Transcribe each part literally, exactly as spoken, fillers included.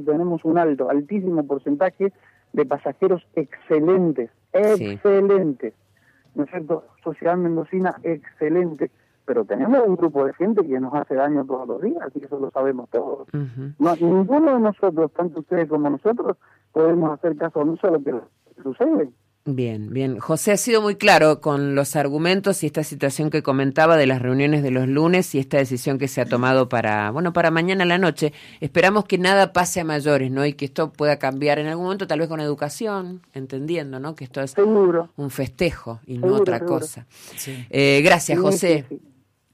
tenemos un alto, altísimo porcentaje de pasajeros excelentes, excelentes, sí. ¿No es cierto? Sociedad mendocina excelente, pero tenemos un grupo de gente que nos hace daño todos los días, y eso lo sabemos todos. Uh-huh. No, ninguno de nosotros, tanto ustedes como nosotros, podemos hacer caso omiso a lo que sucede. Bien, bien. José ha sido muy claro con los argumentos y esta situación que comentaba de las reuniones de los lunes y esta decisión que se ha tomado para, bueno, para mañana a la noche. Esperamos que nada pase a mayores, ¿no? Y que esto pueda cambiar en algún momento, tal vez con educación, entendiendo, ¿no? Que esto es seguro. un festejo y seguro, no otra seguro. cosa. Sí. Eh, gracias, sí, José. Sí, sí.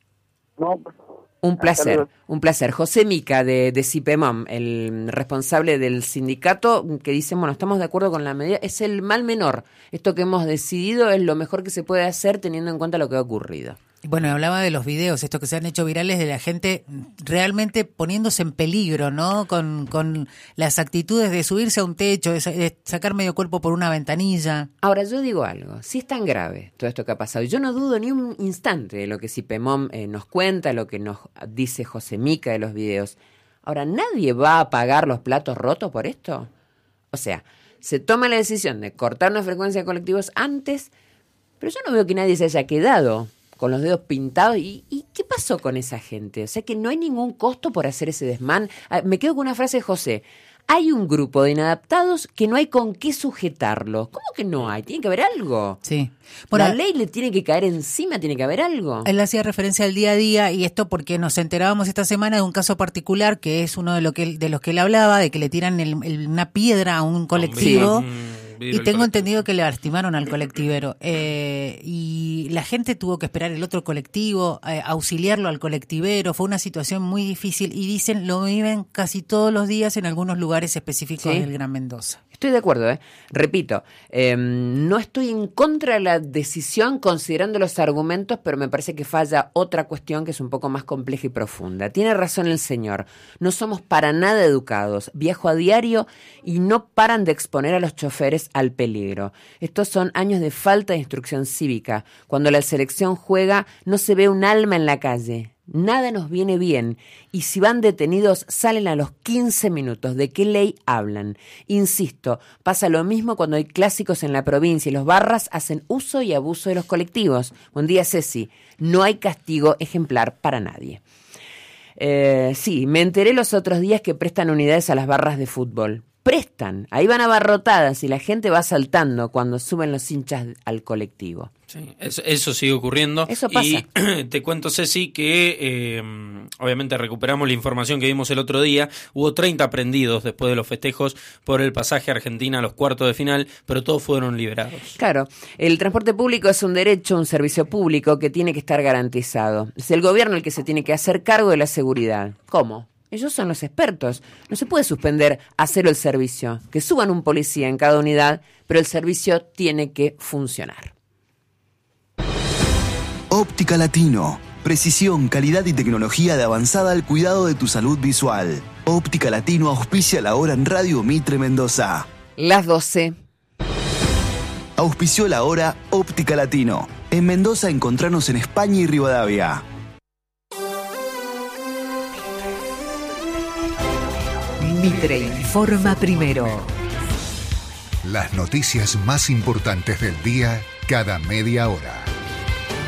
No, pues, un placer, un placer. José Mica de, de CIPEMOM, el responsable del sindicato, que dice, bueno, estamos de acuerdo con la medida, es el mal menor. Esto que hemos decidido es lo mejor que se puede hacer teniendo en cuenta lo que ha ocurrido. Bueno, hablaba de los videos, estos que se han hecho virales, de la gente realmente poniéndose en peligro, ¿no? Con, con las actitudes de subirse a un techo, de, de sacar medio cuerpo por una ventanilla. Ahora, yo digo algo, si es tan grave todo esto que ha pasado, yo no dudo ni un instante de lo que CIPEMOM eh, nos cuenta, lo que nos dice José Mica de los videos. Ahora, ¿nadie va a pagar los platos rotos por esto? O sea, se toma la decisión de cortar una frecuencia de colectivos antes, pero yo no veo que nadie se haya quedado con los dedos pintados. ¿Y, ¿Y qué pasó con esa gente? O sea, que no hay ningún costo por hacer ese desmán. Me quedo con una frase de José. Hay un grupo de inadaptados que no hay con qué sujetarlos. ¿Cómo que no hay? Tiene que haber algo. Sí. Bueno, la ley le tiene que caer encima, tiene que haber algo. Él hacía referencia al día a día, y esto porque nos enterábamos esta semana de un caso particular que es uno de, lo que él, de los que él hablaba, de que le tiran el, el, una piedra a un colectivo. Sí. Y tengo entendido que le lastimaron al colectivero. Eh, y la gente tuvo que esperar el otro colectivo, eh, auxiliarlo al colectivero. Fue una situación muy difícil y dicen lo viven casi todos los días en algunos lugares específicos ¿Sí? del Gran Mendoza. Estoy de acuerdo, ¿eh? Repito, eh, no estoy en contra de la decisión considerando los argumentos, pero me parece que falla otra cuestión que es un poco más compleja y profunda. Tiene razón el señor, no somos para nada educados, viajo a diario y no paran de exponer a los choferes al peligro. Estos son años de falta de instrucción cívica. Cuando la selección juega, no se ve un alma en la calle. Nada nos viene bien, y si van detenidos salen a los quince minutos. ¿De qué ley hablan? Insisto, pasa lo mismo cuando hay clásicos en la provincia y los barras hacen uso y abuso de los colectivos. Buen día, Ceci. No hay castigo ejemplar para nadie. Eh, sí, me enteré los otros días que prestan unidades a las barras de fútbol. Prestan, ahí van abarrotadas y la gente va saltando cuando suben los hinchas al colectivo. Sí, eso, eso sigue ocurriendo. Eso pasa. Y te cuento, Ceci, que eh, obviamente recuperamos la información que vimos el otro día. Hubo treinta prendidos después de los festejos por el pasaje a Argentina a los cuartos de final, pero todos fueron liberados. Claro, el transporte público es un derecho, un servicio público que tiene que estar garantizado. Es el gobierno el que se tiene que hacer cargo de la seguridad. ¿Cómo? Ellos son los expertos. No se puede suspender a cero el servicio. Que suban un policía en cada unidad, pero el servicio tiene que funcionar. Óptica Latino. Precisión, calidad y tecnología de avanzada al cuidado de tu salud visual. Óptica Latino auspicia la hora en Radio Mitre Mendoza. Las doce. Auspició la hora Óptica Latino. En Mendoza encontrarnos en España y Rivadavia. Mitre informa primero. Las noticias más importantes del día cada media hora.